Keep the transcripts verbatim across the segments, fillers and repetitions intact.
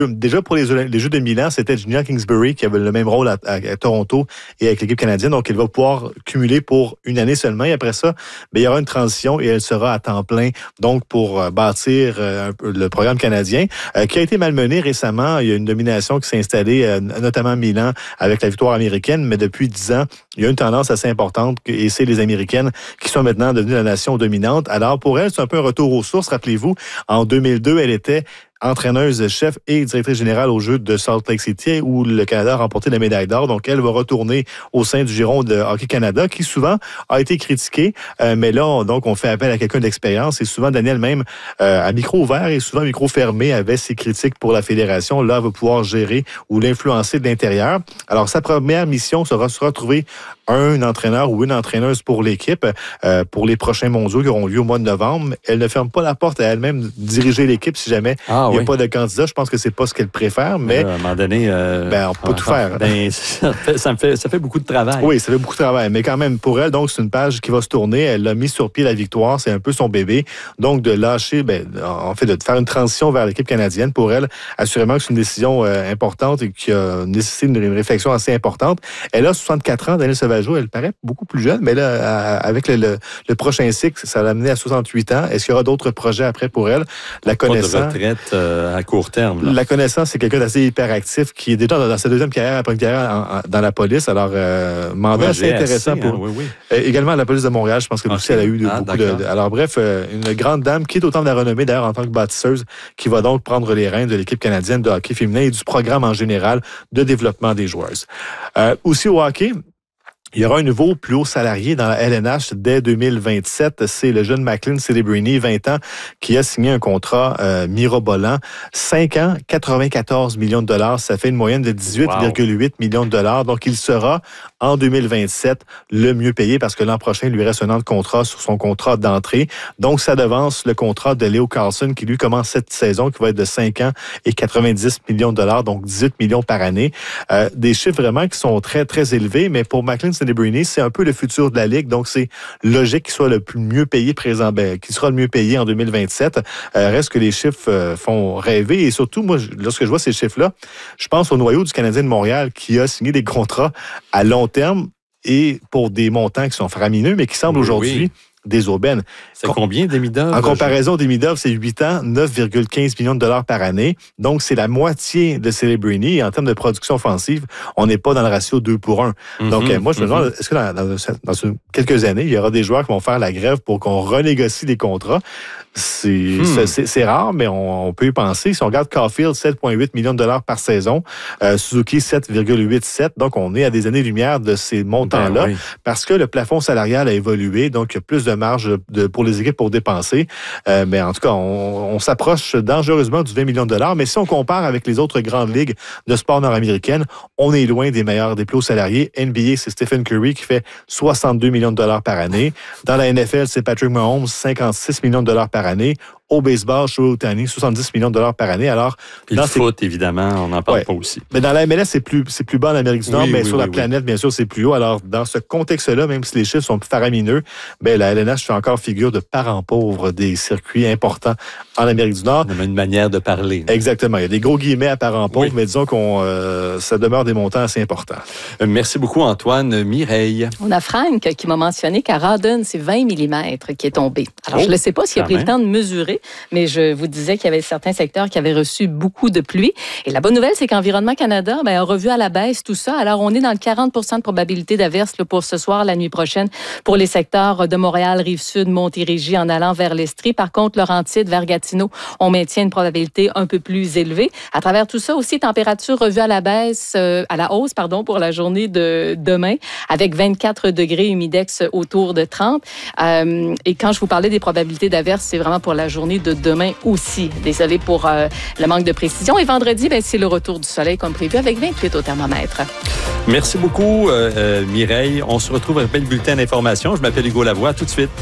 Déjà, pour les, les Jeux de Milan, c'était Junior Kingsbury qui avait le même rôle à, à, à Toronto et avec l'équipe canadienne. Donc, il va pouvoir cumuler pour une année seulement. Et après ça, bien, il y aura une transition et elle sera à temps plein, donc pour euh, bâtir euh, un peu le programme canadien, euh, qui a été malmené récemment. Il y a une domination qui s'est installée, euh, notamment à Milan, avec la victoire américaine. Mais depuis dix ans, il y a une tendance assez importante et c'est les Américaines qui sont maintenant devenues la nation dominante. Alors, pour elle, c'est un peu un retour aux sources. Rappelez-vous, en deux mille deux, elle était entraîneuse-chef et directrice générale aux Jeux de Salt Lake City où le Canada a remporté la médaille d'or. Donc, elle va retourner au sein du giron de Hockey Canada qui souvent a été critiqué. Euh, mais là, on, donc, on fait appel à quelqu'un d'expérience et souvent, Daniel, même euh, à micro ouvert et souvent micro fermé, avait ses critiques pour la fédération. Là, elle va pouvoir gérer ou l'influencer de l'intérieur. Alors, sa première mission sera de retrouver un entraîneur ou une entraîneuse pour l'équipe euh, pour les prochains mondiaux qui auront lieu au mois de novembre. Elle ne ferme pas la porte à elle-même de diriger l'équipe si jamais ah, il n'y a oui. pas de candidat. Je pense que c'est pas ce qu'elle préfère, mais euh, à un moment donné, euh, ben, on peut ah, tout faire. Ben, ça, fait, ça, me fait, ça fait beaucoup de travail. Oui, ça fait beaucoup de travail, mais quand même, pour elle, donc c'est une page qui va se tourner. Elle a mis sur pied la victoire, c'est un peu son bébé. Donc, de lâcher, ben, en fait, de faire une transition vers l'équipe canadienne, pour elle, assurément que c'est une décision euh, importante et qui a nécessité une, une réflexion assez importante. Elle a soixante-quatre ans, Danielle Sauvageau, elle paraît beaucoup plus jeune, mais là, avec le, le, le prochain cycle, ça l'a amené à soixante-huit ans. Est-ce qu'il y aura d'autres projets après pour elle? La connaissance. Pas de retraite euh, à court terme. Là. La connaissance, c'est quelqu'un d'assez hyperactif qui est déjà dans, dans sa deuxième carrière après une carrière en, en, dans la police. Alors, euh, mandat assez ouais, intéressant pour. Hein, oui, oui. Euh, également à la police de Montréal, je pense que okay. aussi elle a eu de, ah, beaucoup de, de. Alors, bref, euh, une grande dame qui est au temple de la renommée, d'ailleurs, en tant que bâtisseuse, qui va donc prendre les rênes de l'équipe canadienne de hockey féminin et du programme en général de développement des joueuses. Euh, aussi au hockey, il y aura un nouveau plus haut salarié dans la L N H dès deux mille vingt-sept. C'est le jeune Macklin Celebrini, vingt ans, qui a signé un contrat euh, mirobolant. cinq ans, quatre-vingt-quatorze millions de dollars. Ça fait une moyenne de dix-huit virgule huit wow. millions de dollars. Donc, il sera, en deux mille vingt-sept, le mieux payé parce que l'an prochain, il lui reste un an de contrat sur son contrat d'entrée. Donc, ça devance le contrat de Leo Carlson qui, lui, commence cette saison, qui va être de cinq ans et quatre-vingt-dix millions de dollars, donc dix-huit millions par année. Euh, des chiffres vraiment qui sont très, très élevés, mais pour Macklin Celebrini, c'est un peu le futur de la Ligue, donc c'est logique qu'il soit le plus mieux payé présent, ben, qu'il sera le mieux payé en deux mille vingt-sept. Euh, reste que les chiffres euh, font rêver et surtout, moi, lorsque je vois ces chiffres-là, je pense au noyau du Canadien de Montréal qui a signé des contrats à long terme et pour des montants qui sont faramineux, mais qui semblent oui, aujourd'hui oui. des aubaines. C'est Com- combien Demidov? En comparaison, Demidov, c'est huit ans, neuf virgule quinze millions de dollars par année. Donc, c'est la moitié de Celebrini. Et en termes de production offensive, on n'est pas dans le ratio deux pour un. Mm-hmm, Donc, euh, moi, je me demande, mm-hmm. est-ce que dans, dans, dans une, quelques années, il y aura des joueurs qui vont faire la grève pour qu'on renégocie les contrats? C'est, hmm. c'est, c'est, c'est rare, mais on, on peut y penser. Si on regarde Caulfield, sept virgule huit millions de dollars par saison. Euh, Suzuki, sept virgule quatre-vingt-dix-sept. Donc, on est à des années-lumière de ces montants-là ben oui. parce que le plafond salarial a évolué. Donc, il y a plus de marge de, pour les équipes pour dépenser. Euh, mais en tout cas, on, on s'approche dangereusement du vingt millions de dollars. Mais si on compare avec les autres grandes ligues de sport nord-américaines, on est loin des meilleurs, des plus hauts salariés. N B A, c'est Stephen Curry qui fait soixante-deux millions de dollars par année. Dans la N F L, c'est Patrick Mahomes, cinquante-six millions de dollars par année. Au baseball, Shohei Ohtani, soixante-dix millions de dollars par année. Alors, puis dans le ces... foot, évidemment, on n'en parle ouais. pas aussi. Mais dans la M L S, c'est plus, c'est plus bas en Amérique du Nord, oui, mais oui, sur oui, la oui. planète, bien sûr, c'est plus haut. Alors, dans ce contexte-là, même si les chiffres sont plus faramineux, ben, la L N H fait encore figure de parent pauvre des circuits importants en Amérique du Nord. On a une manière de parler. Là. Exactement. Il y a des gros guillemets à parent pauvre, oui. mais disons qu'on, euh, ça demeure des montants assez importants. Euh, merci beaucoup, Antoine. Mireille. On a Frank qui m'a mentionné qu'à Rawdon, c'est vingt millimètres qui est tombé. Alors, oh, je ne sais pas s'il a pris même. le temps de mesurer, mais je vous disais qu'il y avait certains secteurs qui avaient reçu beaucoup de pluie. Et la bonne nouvelle, c'est qu'Environnement Canada ben, a revu à la baisse tout ça. Alors, on est dans le quarante pour cent de probabilité d'averse là, pour ce soir, la nuit prochaine, pour les secteurs de Montréal, Rive-Sud, Montérégie, en allant vers l'Estrie. Par contre, Laurentides, vers Gatineau, on maintient une probabilité un peu plus élevée. À travers tout ça, aussi, température revue à la baisse, euh, à la hausse, pardon, pour la journée de demain, avec vingt-quatre degrés, humidex autour de trente. Euh, et quand je vous parlais des probabilités d'averse, c'est vraiment pour la journée de demain aussi. Désolé pour euh, le manque de précision. Et vendredi, ben, c'est le retour du soleil comme prévu avec vingt-huit au thermomètre. Merci beaucoup, euh, euh, Mireille. On se retrouve avec le bulletin d'information. Je m'appelle Hugo Lavoie. À tout de suite.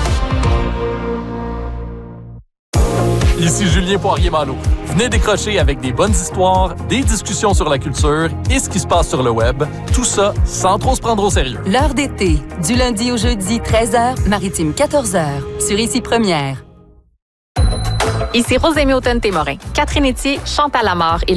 Ici Julien Poirier-Malo. Venez décrocher avec des bonnes histoires, des discussions sur la culture et ce qui se passe sur le web. Tout ça sans trop se prendre au sérieux. L'heure d'été, du lundi au jeudi, treize heures, Maritime quatorze heures, sur Ici Première. Ici Rosémie Automne-Témorin. Catherine Etier, Chantal Lamarre et